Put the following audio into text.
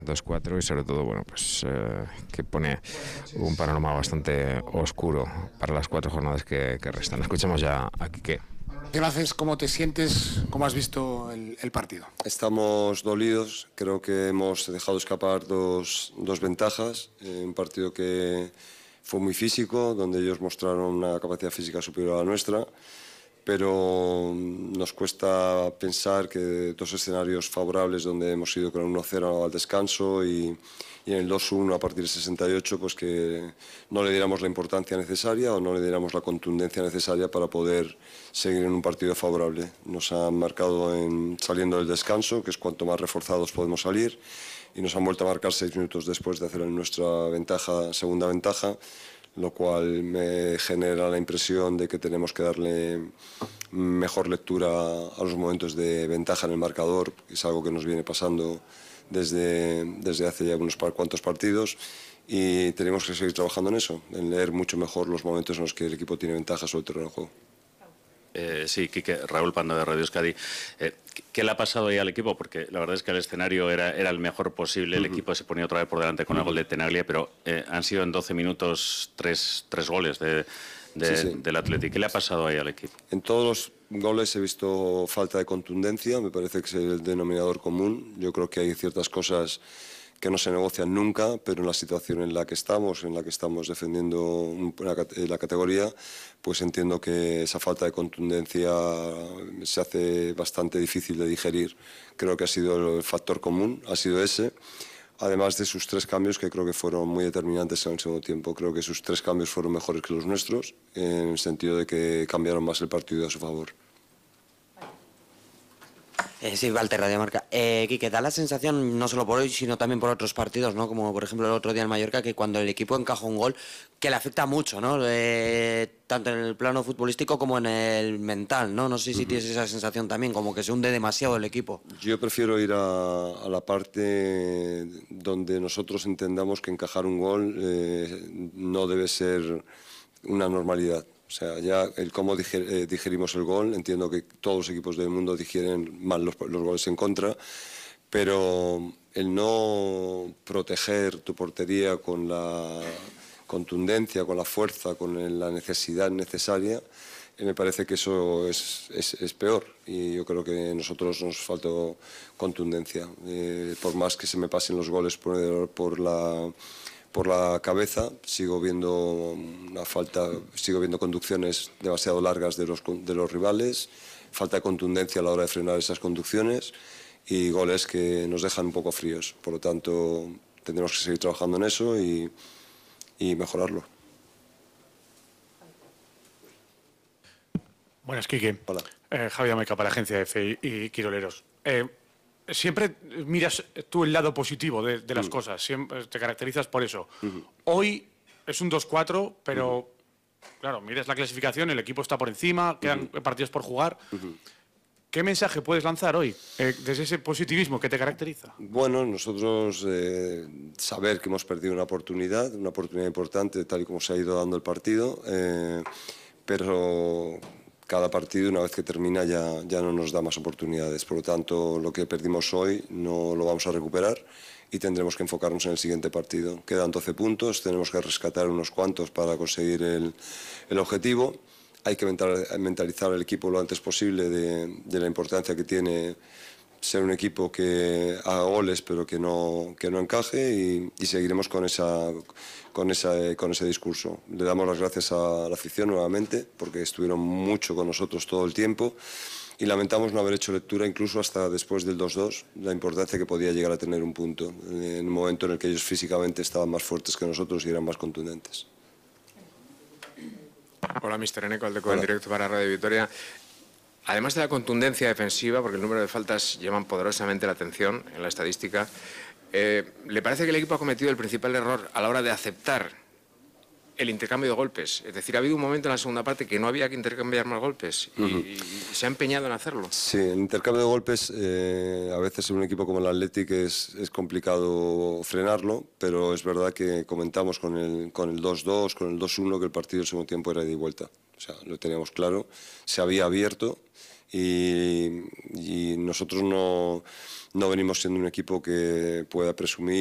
2-4 y sobre todo, bueno, pues que pone un panorama bastante oscuro para las 4 jornadas que restan. Escuchamos ya a Quique. Gracias, ¿cómo te sientes? ¿Cómo has visto el partido? Estamos dolidos, creo que hemos dejado escapar dos ventajas. Un partido que fue muy físico, donde ellos mostraron una capacidad física superior a la nuestra, pero nos cuesta pensar que dos escenarios favorables donde hemos ido con un 1-0 al descanso y en el 2-1 a partir del 68, pues que no le diéramos la importancia necesaria o no le diéramos la contundencia necesaria para poder seguir en un partido favorable. Nos han marcado saliendo del descanso, que es cuanto más reforzados podemos salir, y nos han vuelto a marcar 6 minutos después de hacer nuestra segunda ventaja, lo cual me genera la impresión de que tenemos que darle mejor lectura a los momentos de ventaja en el marcador, que es algo que nos viene pasando desde hace ya unos cuantos partidos, y tenemos que seguir trabajando en eso, en leer mucho mejor los momentos en los que el equipo tiene ventaja sobre el terreno de juego. Sí, Quique, Raúl Pando de Radio Euskadi. ¿Qué le ha pasado ahí al equipo? Porque la verdad es que el escenario era el mejor posible, el equipo se ponía otra vez por delante con el gol de Tenaglia, pero han sido en 12 minutos tres goles del Athletic. ¿Qué le ha pasado ahí al equipo? En todos los goles he visto falta de contundencia, me parece que es el denominador común. Yo creo que hay ciertas cosas que no se negocian nunca, pero en la situación en la que estamos defendiendo la categoría, pues entiendo que esa falta de contundencia se hace bastante difícil de digerir. Creo que ha sido el factor común, ha sido ese, además de sus 3 cambios que creo que fueron muy determinantes en el segundo tiempo. Creo que sus 3 cambios fueron mejores que los nuestros, en el sentido de que cambiaron más el partido a su favor. Sí, Walter, Radio Marca. Quique, da la sensación, no solo por hoy, sino también por otros partidos, ¿no? Como por ejemplo el otro día en Mallorca, que cuando el equipo encaja un gol, que le afecta mucho, ¿no? Tanto en el plano futbolístico como en el mental, ¿no? No sé si tienes esa sensación también, como que se hunde demasiado el equipo. Yo prefiero ir a la parte donde nosotros entendamos que encajar un gol no debe ser una normalidad. O sea, ya el cómo digerimos el gol, entiendo que todos los equipos del mundo digieren mal los goles en contra, pero el no proteger tu portería con la contundencia, con la fuerza, con la necesidad necesaria, me parece que eso es peor, y yo creo que a nosotros nos faltó contundencia. Por más que se me pasen los goles por la cabeza, sigo viendo conducciones demasiado largas de los rivales, falta de contundencia a la hora de frenar esas conducciones y goles que nos dejan un poco fríos. Por lo tanto, tendremos que seguir trabajando en eso y mejorarlo. Buenas, Quique. Hola. Javier Meca para la agencia EFE y Quiroleros. Siempre miras tú el lado positivo de las cosas, siempre te caracterizas por eso. Hoy es un 2-4, pero claro, miras la clasificación, el equipo está por encima, quedan partidos por jugar. ¿Qué mensaje puedes lanzar hoy desde ese positivismo que te caracteriza? Bueno, nosotros saber que hemos perdido una oportunidad importante, tal y como se ha ido dando el partido, pero cada partido, una vez que termina, ya no nos da más oportunidades. Por lo tanto, lo que perdimos hoy no lo vamos a recuperar y tendremos que enfocarnos en el siguiente partido. Quedan 12 puntos, tenemos que rescatar unos cuantos para conseguir el objetivo. Hay que mentalizar al equipo lo antes posible de la importancia que tiene ser un equipo que haga goles pero que no encaje, y seguiremos con ese discurso. Le damos las gracias a la afición nuevamente porque estuvieron mucho con nosotros todo el tiempo, y lamentamos no haber hecho lectura incluso hasta después del 2-2, la importancia que podía llegar a tener un punto en un momento en el que ellos físicamente estaban más fuertes que nosotros y eran más contundentes. Hola, Mr. Eneco, Aldeco, en directo para Radio Vitoria. Además de la contundencia defensiva, porque el número de faltas llaman poderosamente la atención en la estadística, ¿le parece que el equipo ha cometido el principal error a la hora de aceptar el intercambio de golpes? Es decir, ha habido un momento en la segunda parte que no había que intercambiar más golpes y se ha empeñado en hacerlo. Sí, el intercambio de golpes a veces en un equipo como el Athletic es complicado frenarlo, pero es verdad que comentamos con el 2-2, con el 2-1, que el partido del segundo tiempo era de ida y vuelta. O sea, lo teníamos claro, se había abierto y nosotros no venimos siendo un equipo que pueda presumir